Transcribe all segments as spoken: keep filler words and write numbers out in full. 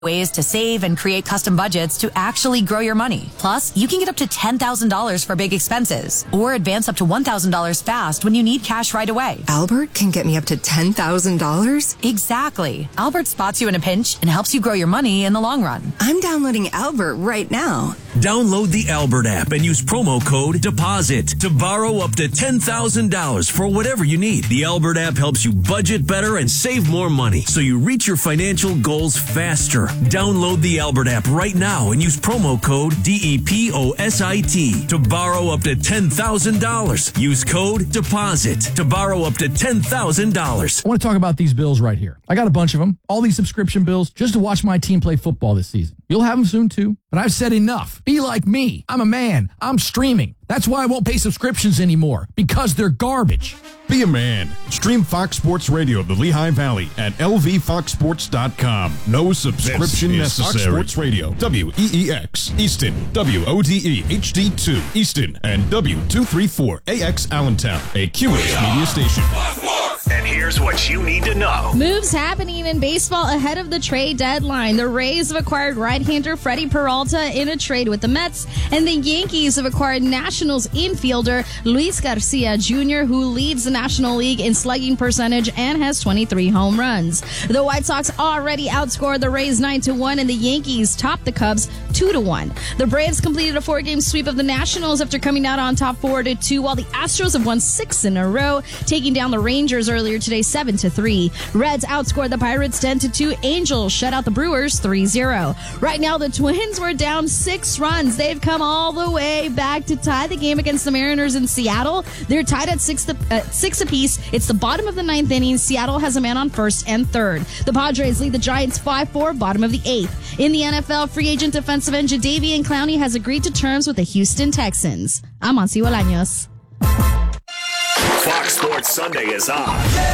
ways to save and create custom budgets to actually grow your money. Plus, you can get up to ten thousand dollars for big expenses or advance up to one thousand dollars fast when you need cash right away. Albert can get me up to ten thousand dollars? Exactly. Albert spots you in a pinch and helps you grow your money in the long run. I'm downloading Albert right now. Download the Albert app and use promo code DEPOSIT to borrow up to ten thousand dollars for whatever you need. The Albert app helps you budget better and save more money so you reach your financial goals faster. Download the Albert app right now and use promo code D E P O S I T to borrow up to ten thousand dollars. Use code DEPOSIT to borrow up to ten thousand dollars. I want to talk about these bills right here. I got a bunch of them, all these subscription bills, just to watch my team play football this season. You'll have them soon, too. But I've said enough. Be like me. I'm a man. I'm streaming. That's why I won't pay subscriptions anymore, because they're garbage. Be a man. Stream Fox Sports Radio to Lehigh Valley at L V fox sports dot com. No subscription necessary. Fox Sports Radio, W E E X, Easton, W O D E H D two, Easton, and W two thirty-four A X Allentown, a Q X media station. And here's what you need to know. Moves happening in baseball ahead of the trade deadline. The Rays have acquired right-hander Freddie Peralta in a trade with the Mets, and the Yankees have acquired Nationals infielder Luis Garcia Junior, who leads the National League in slugging percentage and has twenty-three home runs. The White Sox already outscored the Rays nine to one, and the Yankees topped the Cubs two to one. The Braves completed a four-game sweep of the Nationals after coming out on top four to two, while the Astros have won six in a row, taking down the Rangers earlier today seven to three. Reds outscored the Pirates ten to two. Angels shut out the Brewers three zero. Right now, the Twins were down six runs. They've come all the way back to tie the game against the Mariners in Seattle. They're tied at six, to, uh, six apiece. It's the bottom of the ninth inning. Seattle has a man on first and third. The Padres lead the Giants five four, bottom of the eighth. In the N F L, free agent defensive end Jadeveon Clowney has agreed to terms with the Houston Texans. I'm Monty Bolaños. Fox Sports Sunday is on.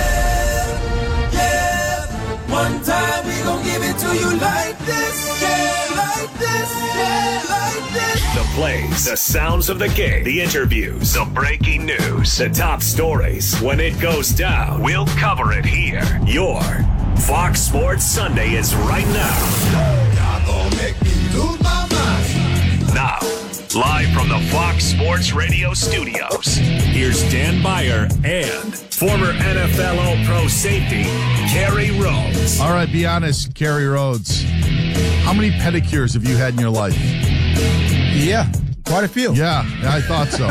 Yeah, yeah. One time we gon' give it to you like this. Yeah, like this. Yeah, like this. The plays, the sounds of the game, the interviews, the breaking news, the top stories. When it goes down, we'll cover it here. Your Fox Sports Sunday is right now. Y'all gon' make me lose my mind. Now, live from the Fox Sports Radio studios, here's Dan Beyer and former N F L All-Pro safety, Kerry Rhodes. All right, be honest, Kerry Rhodes. How many pedicures have you had in your life? Yeah, quite a few. Yeah, I thought so.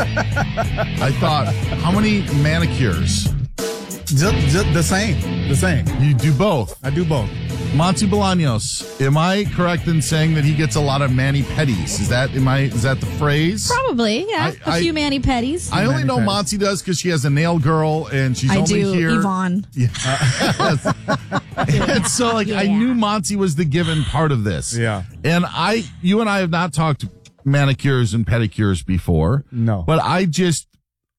I thought, how many manicures? The, the, the same. The same. You do both? I do both. Monty Bolaños, am I correct in saying that he gets a lot of mani-pedis? Is that am I? Is that the phrase? Probably, yeah. I, a I, few mani-pedis. I only know Monty does because she has a nail girl and she's I only do, here. Yvonne. Yeah. And so, like, yeah. I knew Monty was the given part of this. Yeah. And I, you and I have not talked manicures and pedicures before. No. But I just,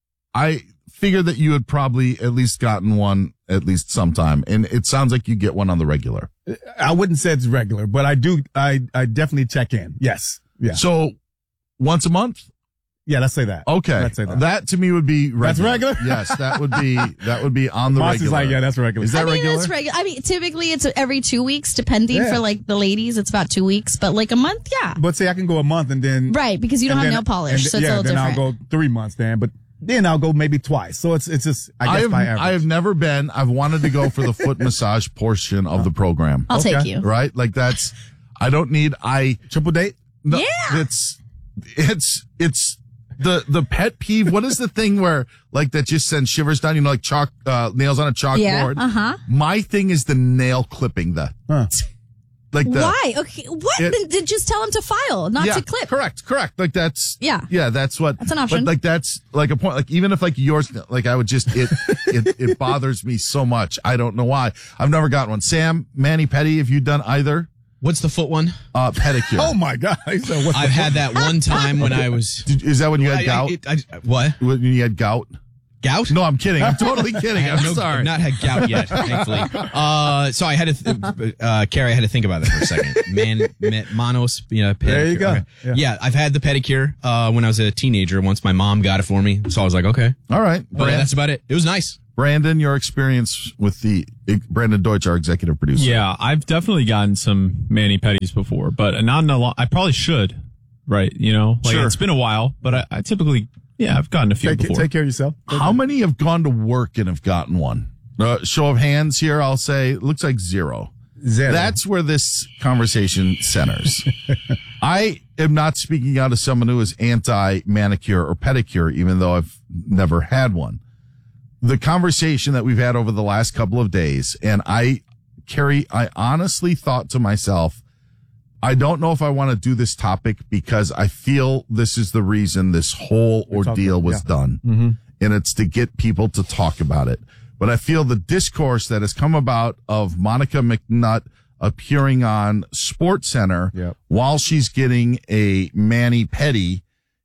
I figured that you had probably at least gotten one at least sometime. And it sounds like you get one on the regular. I wouldn't say it's regular, but I do, I, I definitely check in. Yes. Yeah. So once a month? Yeah, let's say that. Okay. Let's say that. That to me would be regular. That's regular? Yes, that would be, that would be on the Monty's regular. like, yeah, that's regular. Is that I mean, regular? it's regular. I mean, typically it's every two weeks, depending Yeah. for like the ladies, it's about two weeks, but like a month, yeah. But say I can go a month and then. Right, because you don't and have then- nail polish, and so it's yeah, a little then different. I'll go three months then, but then I'll go maybe twice. So it's, it's just, I guess I have, by average. I have never been, I've wanted to go for the foot massage portion of the program. I'll Okay. take you. Right? Like that's, I don't need, I, Triple date? no, Yeah. it's, it's, it's the, the pet peeve. What is the thing where like that just sends shivers down, you know, like chalk, uh, nails on a chalkboard? Yeah, uh-huh. My thing is the nail clipping, the, Huh. like the, Why? Okay, what? It- then, then just tell them to file, not yeah, to clip. correct, correct. Like that's, Yeah. yeah, that's what, That's an option. But like that's like a point, like even if like yours, like I would just, it, it, it bothers me so much. I don't know why. I've never gotten one. Sam, Manny Petty, have you done either? What's the foot one? Uh, pedicure. Oh my God. So what's I've the- had that one time when I was. Did, is that when you had I- I- gout? it- I- what? When you had gout? Gout? No, I'm kidding. I'm totally I kidding. have I'm no, sorry. I've not had gout yet, thankfully. Uh, so I had to, th- uh, Carrie, I had to think about that for a second. Man, man monos, you know, pedicure. There you go. Okay. Yeah. Yeah. I've had the pedicure, uh, when I was a teenager. Once my mom got it for me. So I was like, okay. All right. But Brand, that's about it. It was nice. Brandon, your experience with the Brandon Deutsch, our executive producer. Yeah, I've definitely gotten some mani-pedis before, but not in a long. I probably should, right? You know, like Sure. it's been a while, but I, I typically, yeah, I've gotten a few Take, before. take care of yourself. How many have gone to work and have gotten one? Uh, show of hands here, I'll say it looks like zero. Zero. That's where this conversation centers. I am not speaking out as someone who is anti-manicure or pedicure, even though I've never had one. The conversation that we've had over the last couple of days, and I, Carrie, I honestly thought to myself, I don't know if I want to do this topic because I feel this is the reason this whole ordeal was yeah. done. Mm-hmm. And it's to get people to talk about it. But I feel the discourse that has come about of Monica McNutt appearing on SportsCenter Yep. while she's getting a mani-pedi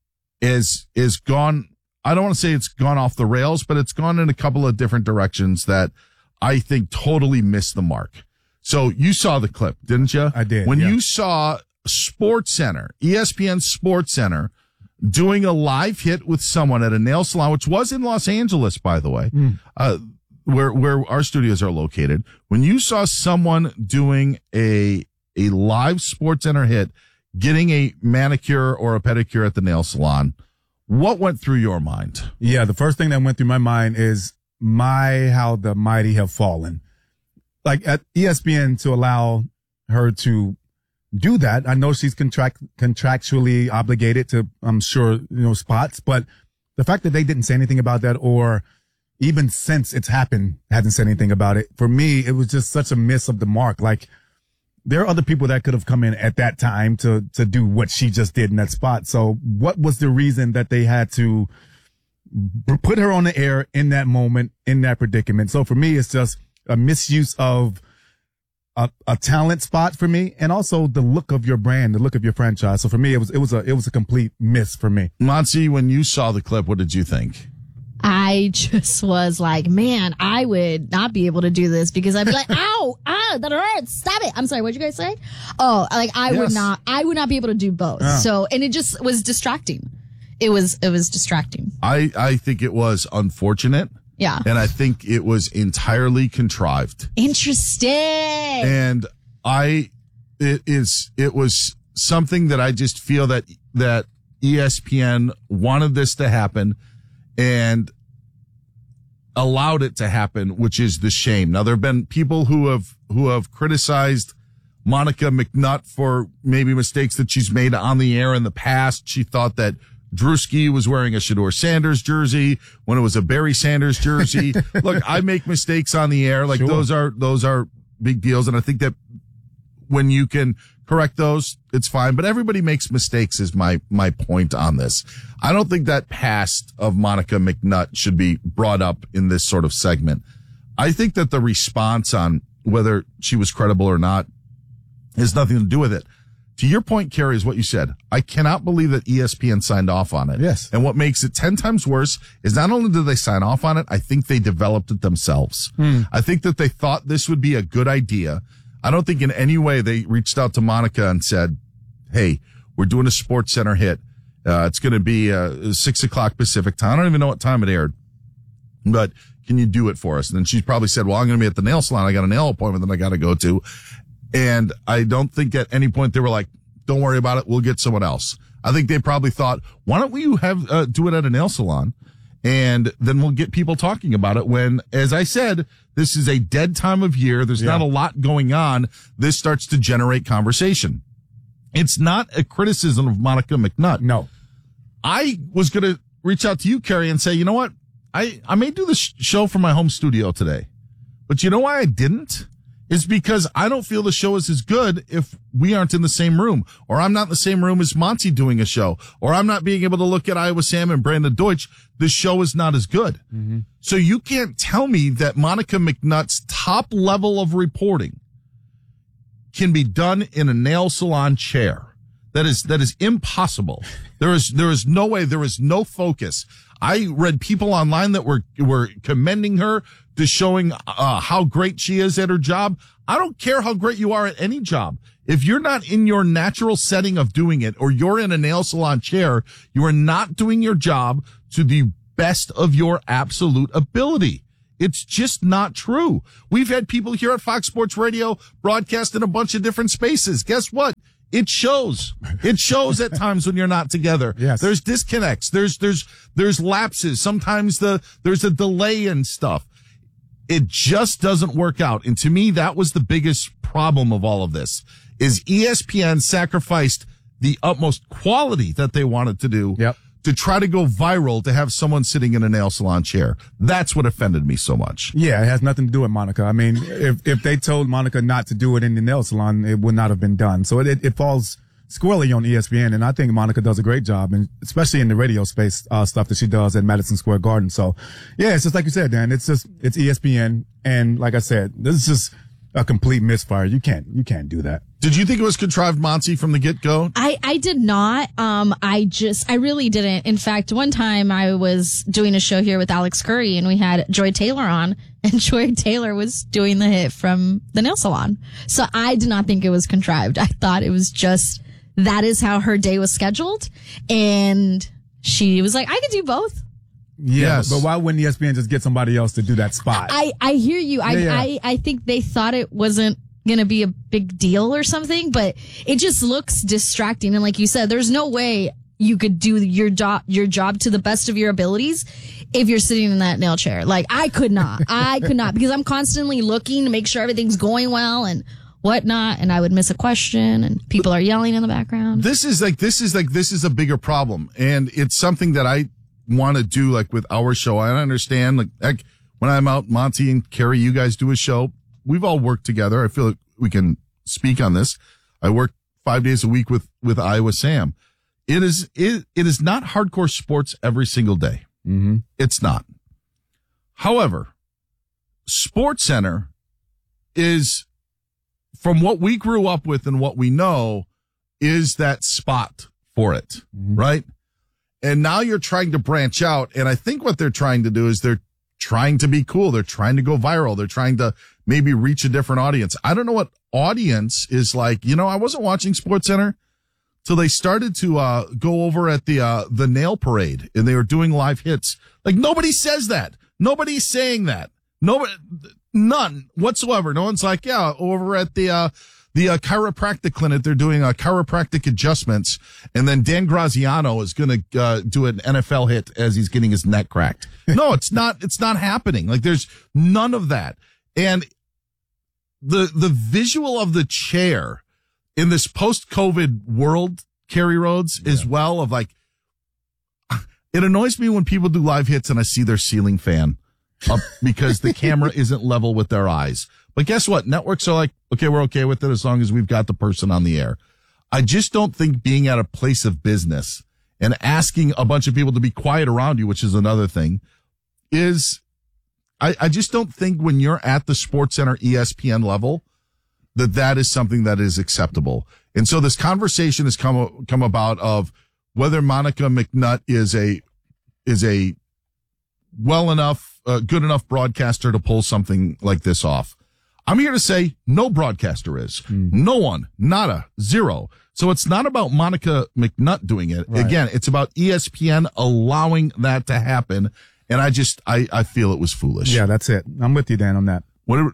is, is gone. I don't want to say it's gone off the rails, but it's gone in a couple of different directions that I think totally missed the mark. So you saw the clip, didn't you? I did, When yeah. you saw SportsCenter, E S P N SportsCenter, doing a live hit with someone at a nail salon, which was in Los Angeles, by the way, Mm. uh, where where our studios are located. When you saw someone doing a a live SportsCenter hit, getting a manicure or a pedicure at the nail salon, what went through your mind? Yeah, the first thing that went through my mind is my how the mighty have fallen. Like at E S P N to allow her to do that. I know she's contract contractually obligated to, I'm sure, you know, spots, but the fact that they didn't say anything about that, or even since it's happened, hasn't said anything about it. For me, it was just such a miss of the mark. Like there are other people that could have come in at that time to, to do what she just did in that spot. So what was the reason that they had to b- put her on the air in that moment, in that predicament? So for me, it's just a misuse of a, a talent spot for me, and also the look of your brand, the look of your franchise. So for me, it was, it was a, it was a complete miss for me. Monty, when you saw the clip, what did you think? I just was like, man, I would not be able to do this because I'd be like, ow, ah, that hurts. Stop it. I'm sorry. What'd you guys say? Oh, like I Yes. would not, I would not be able to do both. Yeah. So, and it just was distracting. It was, it was distracting. I, I think it was unfortunate. Yeah. And I think it was entirely contrived. Interesting. And I, it is, it was something that I just feel that, that E S P N wanted this to happen and allowed it to happen, which is the shame. Now, there have been people who have, who have criticized Monica McNutt for maybe mistakes that she's made on the air in the past. She thought that Drewski was wearing a Shedeur Sanders jersey when it was a Barry Sanders jersey. Look, I make mistakes on the air. Like Sure. those are, those are big deals. And I think that when you can correct those, it's fine. But everybody makes mistakes is my, my point on this. I don't think that past of Monica McNutt should be brought up in this sort of segment. I think that the response on whether she was credible or not has nothing to do with it. To your point, Carrie, is what you said. I cannot believe that E S P N signed off on it. Yes. And what makes it ten times worse is not only did they sign off on it, I think they developed it themselves. Hmm. I think that they thought this would be a good idea. I don't think in any way they reached out to Monica and said, hey, we're doing a SportsCenter hit. Uh, it's going to be uh, six o'clock Pacific time. I don't even know what time it aired, but can you do it for us? And then she probably said, well, I'm going to be at the nail salon. I got a nail appointment that I got to go to. And I don't think at any point they were like, don't worry about it. We'll get someone else. I think they probably thought, why don't we have, uh, do it at a nail salon? And then we'll get people talking about it when, as I said, this is a dead time of year. There's Yeah. not a lot going on. This starts to generate conversation. It's not a criticism of Monica McNutt. No. I was going to reach out to you, Carrie, and say, you know what? I, I may do the sh- show from my home studio today, but you know why I didn't? Is because I don't feel the show is as good if we aren't in the same room, or I'm not in the same room as Monty doing a show, or I'm not being able to look at Iowa Sam and Brandon Deutsch. The show is not as good. Mm-hmm. So you can't tell me that Monica McNutt's top level of reporting can be done in a nail salon chair. That is, that is impossible. There is, there is no way. There is no focus. I read people online that were, were commending her to showing, uh, how great she is at her job. I don't care how great you are at any job. If you're not in your natural setting of doing it, or you're in a nail salon chair, you are not doing your job to the best of your absolute ability. It's just not true. We've had people here at Fox Sports Radio broadcast in a bunch of different spaces. Guess what? It shows. It shows at times when you're not together. Yes. There's disconnects. There's, there's, there's lapses. Sometimes the, there's a delay in stuff. It just doesn't work out. And to me, that was the biggest problem of all of this, is E S P N sacrificed the utmost quality that they wanted to do yep. to try to go viral, to have someone sitting in a nail salon chair. That's what offended me so much. Yeah, it has nothing to do with Monica. I mean, if if they told Monica not to do it in the nail salon, it would not have been done. So it, it, it falls squarely on E S P N, and I think Monica does a great job, and especially in the radio space uh, stuff that she does at Madison Square Garden. So, yeah, it's just like you said, Dan. It's just it's E S P N, and like I said, this is just a complete misfire. You can't you can't do that. Did you think it was contrived, Monty, from the get-go? I, I did not. Um, I just, I really didn't. In fact, one time I was doing a show here with Alex Curry and we had Joy Taylor on, and Joy Taylor was doing the hit from the nail salon. So I did not think it was contrived. I thought it was just, that is how her day was scheduled. And she was like, I could do both. Yeah, yes. But why wouldn't E S P N just get somebody else to do that spot? I, I hear you. I, Yeah, yeah. I, I think they thought it wasn't going to be a big deal or something, but it just looks distracting. And like you said, there's no way you could do your job, your job to the best of your abilities if you're sitting in that nail chair. Like I could not, I could not, because I'm constantly looking to make sure everything's going well and whatnot. And I would miss a question and people are yelling in the background. This is like, this is like, this is a bigger problem. And it's something that I want to do, like with our show. I understand, like, like when I'm out, Monty and Carrie, you guys do a show. We've all worked together. I feel like we can speak on this. I work five days a week with, with Iowa Sam. It is, it, it is not hardcore sports every single day. Mm-hmm. It's not. However, SportsCenter is, from what we grew up with and what we know, is that spot for it, mm-hmm. right? And now you're trying to branch out. And I think what they're trying to do is they're trying to be cool. They're trying to go viral. They're trying to maybe reach a different audience. I don't know what audience is like. You know, I wasn't watching SportsCenter till they started to uh go over at the uh the nail parade and they were doing live hits. Like nobody says that. Nobody's saying that. Nobody, none whatsoever. No one's like, yeah, over at the uh the uh, chiropractic clinic, they're doing uh, chiropractic adjustments, and then Dan Graziano is going to uh, do an N F L hit as he's getting his neck cracked. No, it's not. It's not happening. Like there's none of that. And the the visual of the chair in this post-COVID world, Kerry Rhodes, yeah. as well, of like, it annoys me when people do live hits and I see their ceiling fan up because the camera isn't level with their eyes. But guess what? Networks are like, okay, we're okay with it as long as we've got the person on the air. I just don't think being at a place of business and asking a bunch of people to be quiet around you, which is another thing, is, I, I just don't think when you're at the SportsCenter E S P N level that that is something that is acceptable. And so this conversation has come, come about of whether Monica McNutt is a, is a well enough, uh, good enough broadcaster to pull something like this off. I'm here to say no broadcaster is. Mm. No one. Nada. Zero. So it's not about Monica McNutt doing it. Right. Again, it's about E S P N allowing that to happen. And I just, I, I feel it was foolish. Yeah, that's it. I'm with you, Dan, on that. What,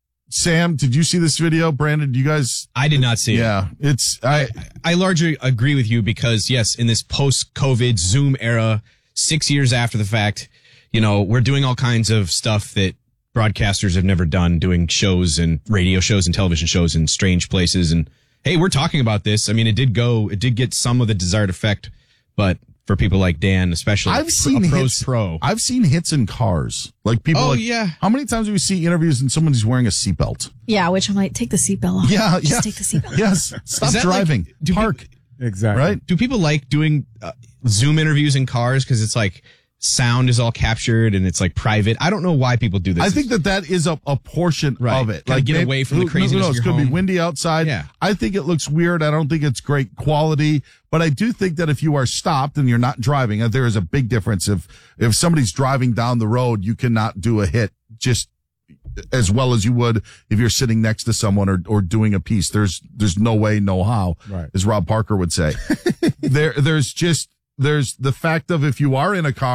Sam, did you see this video? Brandon, do you guys? I did not see yeah, it. Yeah, it's, I, I largely agree with you because yes, in this post-COVID Zoom era, six years after the fact, you know, we're doing all kinds of stuff that broadcasters have never done, doing shows and radio shows and television shows in strange places. And hey, we're talking about this. I mean, it did go, it did get some of the desired effect, but for people like Dan, especially I've seen a pro's hits, pro. I've seen hits in cars. Like people Oh, like, yeah. How many times do we see interviews and someone's wearing a seatbelt? Yeah, which I'm like, take the seatbelt off. Yeah, Just yeah. take the seatbelt off. Yes. Stop Is that driving. like- do Park. people- Exactly. Right? Do people like doing uh, Zoom interviews in cars because it's like sound is all captured and it's like private? I don't know why people do this. I think that that is a, a portion Right. of it. Gotta get maybe- away from the who- craziness Who knows? of It your could be home. windy outside. Yeah. I think it looks weird. I don't think it's great quality, but I do think that if you are stopped and you're not driving, uh, there is a big difference. If, if somebody's driving down the road, you cannot do a hit just as well as you would if you're sitting next to someone or, or doing a piece. There's, there's no way, no how, Right. as Rob Parker would say. there, there's just, there's the fact of if you are in a car, it's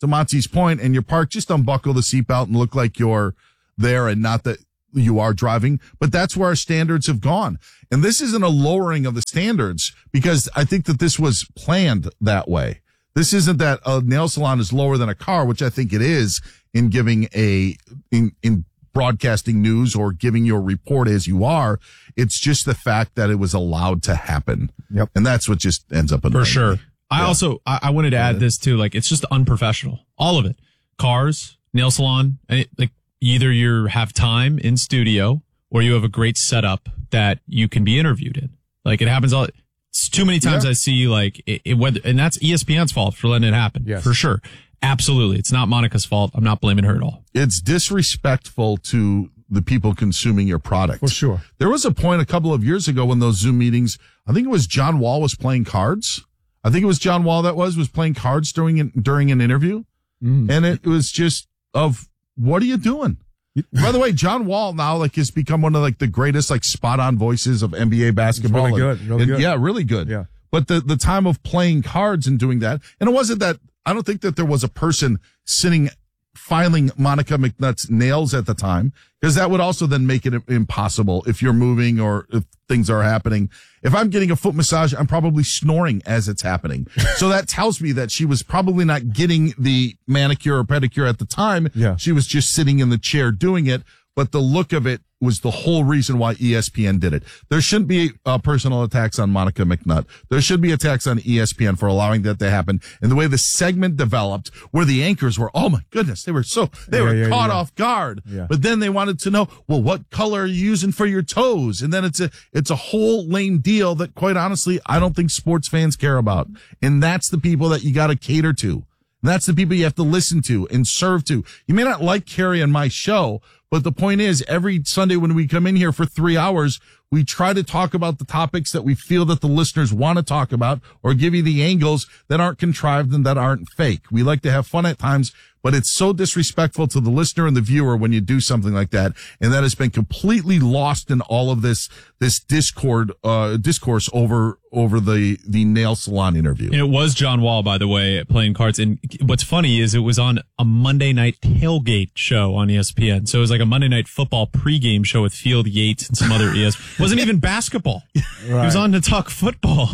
to Monty's point, and you're parked, just unbuckle the seatbelt and look like you're there and not that you are driving. But that's where our standards have gone. And this isn't a lowering of the standards, because I think that this was planned that way. This isn't that a nail salon is lower than a car, which I think it is in giving a, in, in broadcasting news or giving your report as you are. It's just the fact that it was allowed to happen. Yep. And that's what just ends up annoying For sure. me. I Yeah. also, I, I wanted to add this too. Like, it's just unprofessional. All of it. Cars, nail salon, and it, like either you have time in studio or you have a great setup that you can be interviewed in. Like, it happens all, it's too many times Yeah. I see like it, it, whether, and that's E S P N's fault for letting it happen. Yes. For sure. Absolutely. It's not Monica's fault. I'm not blaming her at all. It's disrespectful to the people consuming your product. For sure. There was a point a couple of years ago when those Zoom meetings, I think it was John Wall was playing cards. I think it was John Wall that was, was playing cards during an, during an interview. Mm. And it was just of, what are you doing? By the way, John Wall now like has become one of like the greatest like spot on voices of N B A basketball. really And- good, really and- good. Yeah, really good. Yeah. But the, the time of playing cards and doing that, and it wasn't that, I don't think that there was a person sitting filing Monica McNutt's nails at the time, because that would also then make it impossible if you're moving or if things are happening. If I'm getting a foot massage, I'm probably snoring as it's happening. So that tells me that she was probably not getting the manicure or pedicure at the time. Yeah. She was just sitting in the chair doing it. But the look of it was the whole reason why E S P N did it. There shouldn't be uh, personal attacks on Monica McNutt. There should be attacks on E S P N for allowing that to happen. And the way the segment developed, where the anchors were, oh my goodness, they were so, they Yeah, were yeah, caught yeah. off guard. Yeah. But then they wanted to know, well, what color are you using for your toes? And then it's a, it's a whole lame deal that quite honestly, I don't think sports fans care about. And that's the people that you got to cater to. And that's the people you have to listen to and serve to. You may not like Carrie and my show, but the point is, every Sunday when we come in here for three hours, we try to talk about the topics that we feel that the listeners want to talk about, or give you the angles that aren't contrived and that aren't fake. We like to have fun at times, but it's so disrespectful to the listener and the viewer when you do something like that. And that has been completely lost in all of this, this discord, uh, discourse over, over the, the nail salon interview. And it was John Wall, by the way, playing cards. And what's funny is it was on a Monday night tailgate show on E S P N. So it was like a Monday night football pregame show with Field Yates and some other E S P N. It wasn't even basketball. Right. He was on to talk football.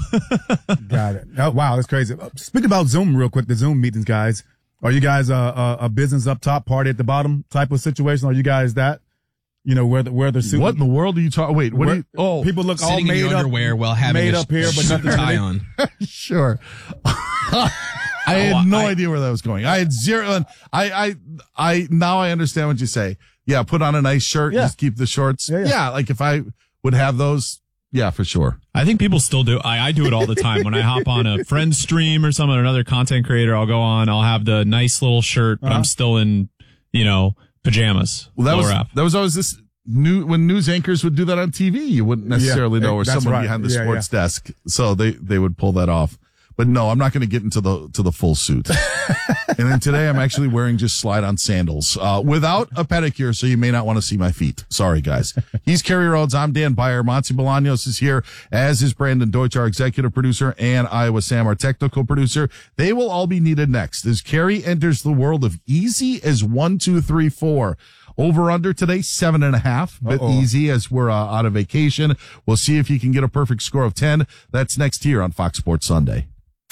Got it. Oh, wow, that's crazy. Uh, Speaking about Zoom real quick, the Zoom meetings, guys. Are you guys a, a, a business up top, party at the bottom type of situation? Are you guys that? You know, where the, where the suit. What in the world are you talking? Wait, what where, do you, oh, people look all Sitting in made your up, underwear while having made a up here, but suit nothing tie really- on. sure. I had Oh, no I- idea where that was going. I had zero. And I, I, I, now I understand what you say. Yeah. Put on a nice shirt. Yeah. Just keep the shorts. Yeah, Yeah, yeah. Like if I would have those. Yeah, for sure. I think people still do. I, I do it all the time. When I hop on a friend's stream or something, another content creator, I'll go on, I'll have the nice little shirt, but Uh-huh. I'm still in, you know, pajamas. Well, that lower was, half. that was always this new, when news anchors would do that on T V, you wouldn't necessarily Yeah, know, or that's someone right. behind the Yeah, sports desk. So they, they would pull that off. But no, I'm not going to get into the, to the full suit. And then today I'm actually wearing just slide on sandals, uh, without a pedicure. So you may not want to see my feet. Sorry, guys. He's Kerry Rhodes. I'm Dan Beyer. Monty Bolaños is here, as is Brandon Deutsch, our executive producer, and Iowa Sam, our technical producer. They will all be needed next as Kerry enters the world of easy as one, two, three, four. Over under today, seven and a half. Bit Uh-oh. easy as we're uh, out of vacation. We'll see if you can get a perfect score of ten. That's next here on Fox Sports Sunday.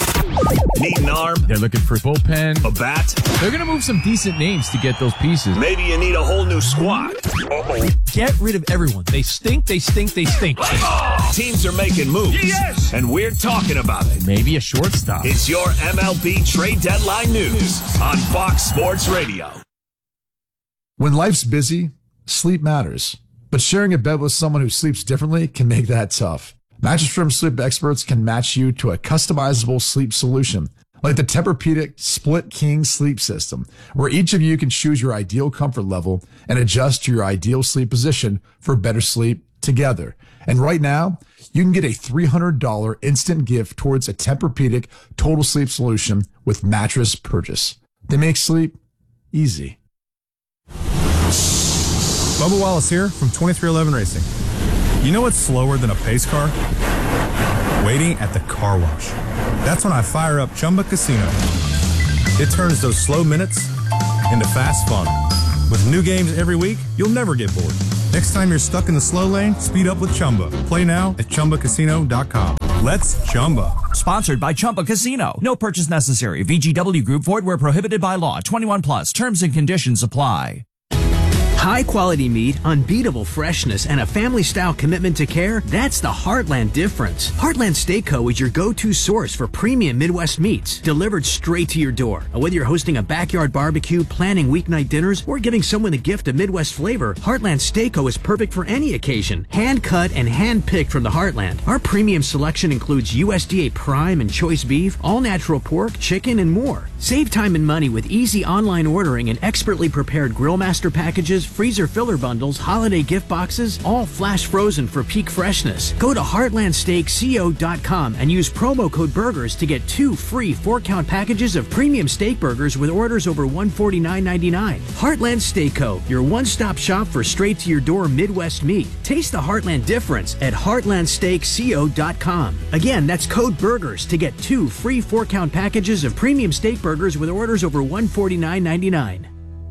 Need an arm, They're looking for bullpen. a bat? They're going to move some decent names to get those pieces. Maybe you need a whole new squad. Uh-oh. Get rid of everyone. They stink, they stink, they stink. Teams are making moves. Yes! And we're talking about it. Maybe a shortstop. It's your M L B trade deadline news on Fox Sports Radio. When life's busy, sleep matters. But sharing a bed with someone who sleeps differently can make that tough. Mattress Firm sleep experts can match you to a customizable sleep solution, like the Tempur-Pedic Split King Sleep System, where each of you can choose your ideal comfort level and adjust to your ideal sleep position for better sleep together. And right now, you can get a three hundred dollars instant gift towards a Tempur-Pedic Total Sleep Solution with mattress purchase. They make sleep easy. Bubba Wallace here from twenty-three eleven Racing. You know what's slower than a pace car? Waiting at the car wash. That's when I fire up Chumba Casino. It turns those slow minutes into fast fun. With new games every week, you'll never get bored. Next time you're stuck in the slow lane, speed up with Chumba. Play now at Chumba Casino dot com. Let's Chumba. Sponsored by Chumba Casino. No purchase necessary. V G W Group. Void where prohibited by law. twenty-one plus. Terms and conditions apply. High quality meat, unbeatable freshness, and a family style commitment to care, that's the Heartland difference. Heartland Steak Co. is your go-to source for premium Midwest meats, delivered straight to your door. Whether you're hosting a backyard barbecue, planning weeknight dinners, or giving someone a gift of Midwest flavor, Heartland Steak Co. is perfect for any occasion. Hand cut and hand picked from the Heartland. Our premium selection includes U S D A prime and choice beef, all natural pork, chicken, and more. Save time and money with easy online ordering and expertly prepared grill master packages, freezer filler bundles, holiday gift boxes, all flash frozen for peak freshness. Go to heartland steak co dot com and use promo code BURGERS to get two free four-count packages of premium steak burgers with orders over one hundred forty-nine ninety-nine. Heartland Steak Co., your one-stop shop for straight-to-your-door Midwest meat. Taste the Heartland difference at heartland steak co dot com. Again, that's code BURGERS to get two free four-count packages of premium steak burgers with orders over one hundred forty-nine ninety-nine.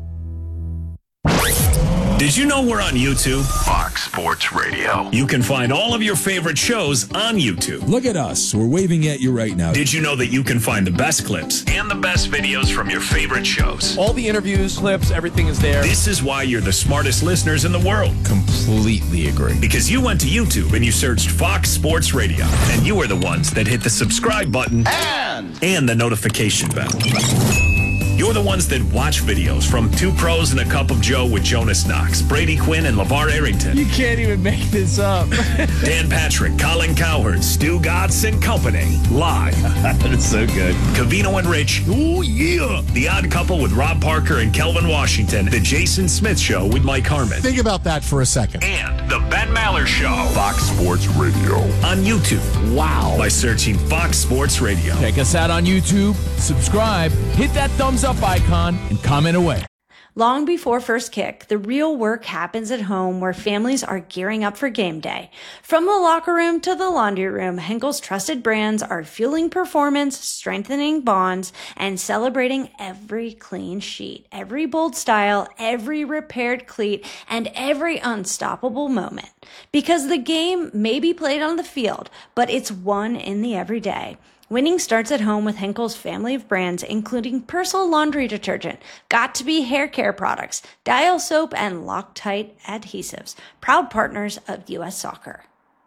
Did you know we're on YouTube? Fox Sports Radio. You can find all of your favorite shows on YouTube. Look at us. We're waving at you right now. Did you know that you can find the best clips and the best videos from your favorite shows? All the interviews, clips, everything is there. This is why you're the smartest listeners in the world. Completely agree. Because you went to YouTube and you searched Fox Sports Radio, and you were the ones that hit the subscribe button and, and the notification bell. You're the ones that watch videos from Two Pros and a Cup of Joe with Jonas Knox, Brady Quinn, and LeVar Arrington. You can't even make this up. Dan Patrick, Colin Cowherd, Stu Gatz and Company. Live. That's so good. Covino and Rich. Ooh, yeah. The Odd Couple with Rob Parker and Kelvin Washington. The Jason Smith Show with Mike Harmon. Think about that for a second. And The Ben Maller Show. Fox Sports Radio. On YouTube. Wow. By searching Fox Sports Radio. Check us out on YouTube. Subscribe. Hit that thumbs up icon and comment away. Long before first kick, the real work happens at home where families are gearing up for game day. From the locker room to the laundry room, Henkel's trusted brands are fueling performance, strengthening bonds, and celebrating every clean sheet, every bold style, every repaired cleat, and every unstoppable moment. Because the game may be played on the field, but it's won in the everyday. Winning starts at home with Henkel's family of brands, including Persil laundry detergent, Got2b hair care products, Dial soap, and Loctite adhesives, proud partners of U S Soccer.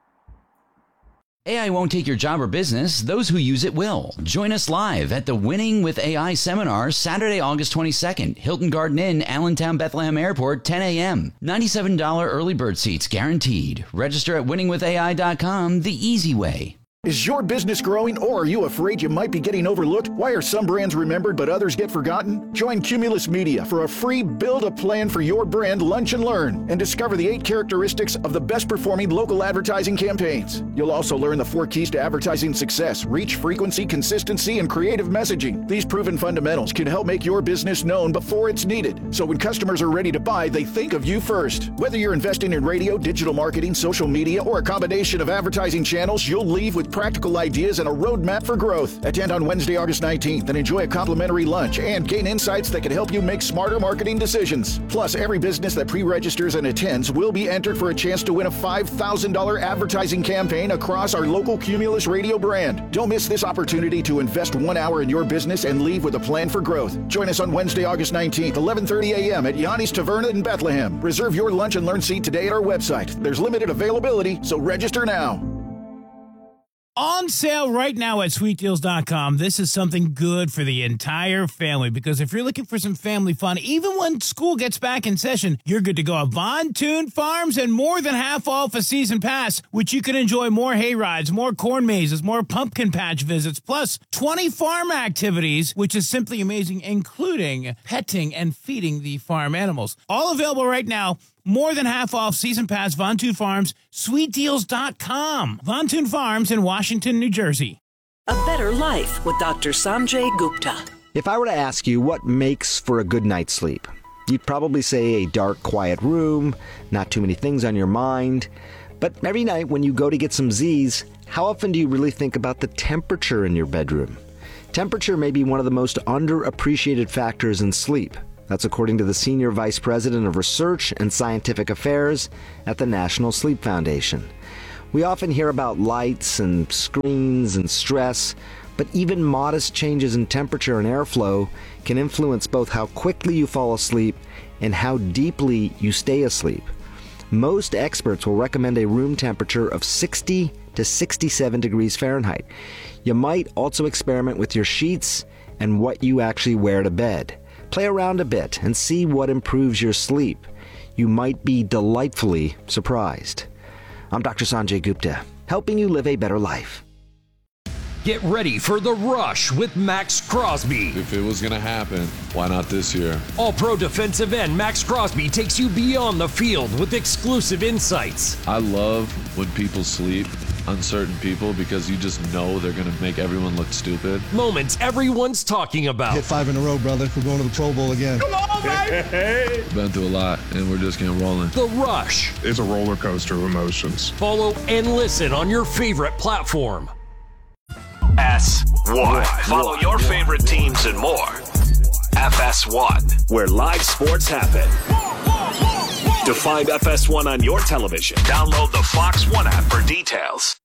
A I won't take your job or business. Those who use it will. Join us live at the Winning with A I seminar Saturday, August twenty-second. Hilton Garden Inn, Allentown, Bethlehem Airport, ten a.m. ninety-seven dollars early bird seats guaranteed. Register at winning with A I dot com the easy way. Is your business growing, or are you afraid you might be getting overlooked? Why are some brands remembered but others get forgotten? Join Cumulus Media for a free Build a Plan for Your Brand Lunch and Learn and discover the eight characteristics of the best performing local advertising campaigns. You'll also learn the four keys to advertising success: reach, frequency, consistency, and creative messaging. These proven fundamentals can help make your business known before it's needed, so when customers are ready to buy, they think of you first. Whether you're investing in radio, digital marketing, social media, or a combination of advertising channels, you'll leave with practical ideas and a roadmap for growth. Attend on Wednesday, August nineteenth and enjoy a complimentary lunch and gain insights that can help you make smarter marketing decisions. Plus, every business that pre-registers and attends will be entered for a chance to win a five thousand dollars advertising campaign across our local Cumulus Radio brand. Don't miss this opportunity to invest one hour in your business and leave with a plan for growth. Join us on Wednesday, August nineteenth, eleven thirty a.m. at Yanni's Taverna in Bethlehem. Reserve your lunch and learn seat today at our website. There's limited availability, so register now. On sale right now at sweet deals dot com. This is something good for the entire family, because if you're looking for some family fun, even when school gets back in session, you're good to go at Von Toon Farms, and more than half off a season pass, which you can enjoy more hay rides, more corn mazes, more pumpkin patch visits, plus twenty farm activities, which is simply amazing, including petting and feeding the farm animals. All available right now. More than half off season pass, Von Toon Farms, sweet deals dot com. Von Toon Farms in Washington, New Jersey. A better life with Doctor Sanjay Gupta. If I were to ask you what makes for a good night's sleep, you'd probably say a dark, quiet room, not too many things on your mind. But every night when you go to get some Z's, how often do you really think about the temperature in your bedroom? Temperature may be one of the most underappreciated factors in sleep. That's according to the Senior Vice President of Research and Scientific Affairs at the National Sleep Foundation. We often hear about lights and screens and stress, but even modest changes in temperature and airflow can influence both how quickly you fall asleep and how deeply you stay asleep. Most experts will recommend a room temperature of sixty to sixty-seven degrees Fahrenheit. You might also experiment with your sheets and what you actually wear to bed. Play around a bit and see what improves your sleep. You might be delightfully surprised. I'm Doctor Sanjay Gupta, helping you live a better life. Get ready for The Rush with Max Crosby. If it was going to happen, why not this year? All-pro defensive end Max Crosby takes you beyond the field with exclusive insights. I love when people sleep, uncertain people, because you just know they're going to make everyone look stupid. Moments everyone's talking about. Hit five in a row, brother. We're going to the Pro Bowl again. Come on, baby! Been through a lot, and we're just getting rolling. The Rush. It's a roller coaster of emotions. Follow and listen on your favorite platform. S one. Follow your favorite teams and more. F S one, where live sports happen. To find F S one on your television, download the Fox One app for details.